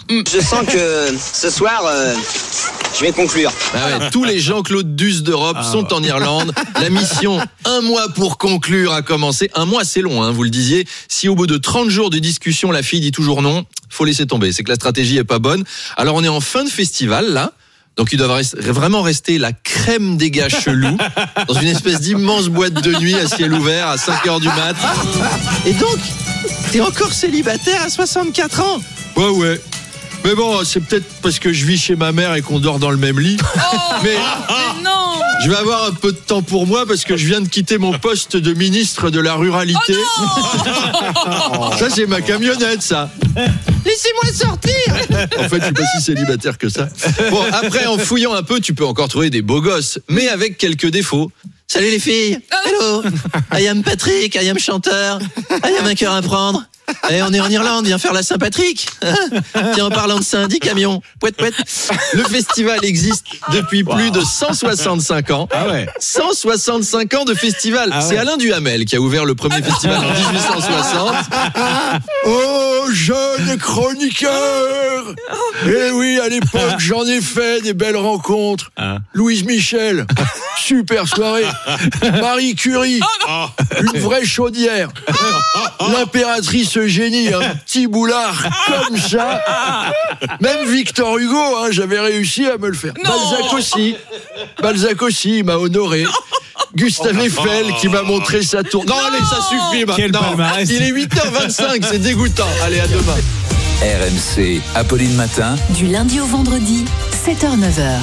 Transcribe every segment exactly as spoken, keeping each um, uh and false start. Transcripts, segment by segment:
Je sens que ce soir, euh, je vais conclure. Ah ouais, tous les Jean-Claude Duss d'Europe ah, sont en Irlande. La mission un mois pour conclure a commencé. Un mois, c'est long, hein, vous le disiez. Si au bout de trente jours de discussion, la fille dit toujours non, faut laisser tomber. C'est que la stratégie est pas bonne. Alors on est en fin de festival, là. Donc ils doivent rester, vraiment rester la crème des gars chelous dans une espèce d'immense boîte de nuit à ciel ouvert à cinq heures du mat. Et donc, t'es encore célibataire à soixante-quatre ans ? Ouais, ouais. Mais bon, c'est peut-être parce que je vis chez ma mère et qu'on dort dans le même lit. Oh, mais, mais non. Je vais avoir un peu de temps pour moi parce que je viens de quitter mon poste de ministre de la ruralité. Oh ça, c'est ma camionnette, ça. Laissez-moi sortir. En fait, je suis pas si célibataire que ça. Bon, après, en fouillant un peu, tu peux encore trouver des beaux gosses, mais avec quelques défauts. Salut les filles. Hello. I am Patrick, I am chanteur. I am un cœur à prendre. Et on est en Irlande, viens faire la Saint-Patrick. Tiens, en parlant de Saint, dis camion. Pouet, pouet. Le festival existe depuis wow. plus de cent soixante-cinq ans. Ah ouais. cent soixante-cinq ans de festival. Ah ouais. C'est Alain Duhamel qui a ouvert le premier festival en dix-huit cent soixante. Oh, jeune chroniqueur. Eh oui, à l'époque, j'en ai fait des belles rencontres. Ah. Louise Michel, super soirée. Marie Curie, une vraie chaudière. L'impératrice Eugénie, un petit boulard comme ça. Même Victor Hugo, hein, j'avais réussi à me le faire. Non. Balzac aussi. Balzac aussi, il m'a honoré. Gustave Eiffel qui m'a montré sa tour. Non, allez, ça suffit maintenant. Il est huit heures vingt-cinq, c'est dégoûtant. Allez, à demain. R M C, Apolline Matin. Du lundi au vendredi, sept heures neuf heures.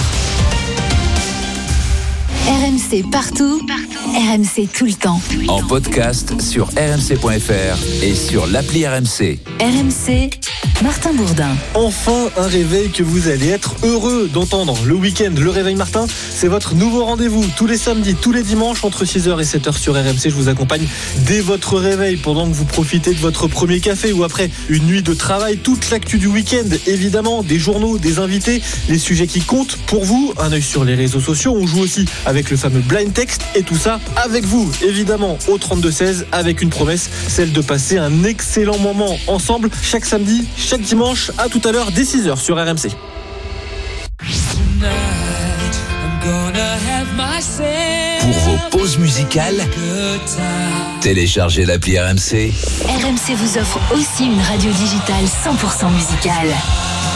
R M C partout, partout. R M C tout le temps. En podcast sur r m c point f r et sur l'appli R M C. R M C, Martin Bourdin. Enfin, un réveil que vous allez être heureux d'entendre. Le week-end, le réveil Martin, c'est votre nouveau rendez-vous. Tous les samedis, tous les dimanches, entre six heures et sept heures sur R M C. Je vous accompagne dès votre réveil, pendant que vous profitez de votre premier café ou après une nuit de travail. Toute l'actu du week-end, évidemment, des journaux, des invités, les sujets qui comptent pour vous. Un œil sur les réseaux sociaux. On joue aussi avec le fameux blind text et tout ça avec vous, évidemment, au trente-deux seize, avec une promesse, celle de passer un excellent moment ensemble chaque samedi, chaque dimanche. À tout à l'heure dès six heures sur R M C. Pour vos pauses musicales, téléchargez l'appli R M C. R M C vous offre aussi une radio digitale cent pour cent musicale.